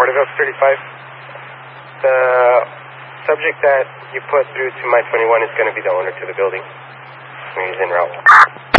Porterville 35. The subject that you put through to my 21 is going to be the owner to the building. He's en route.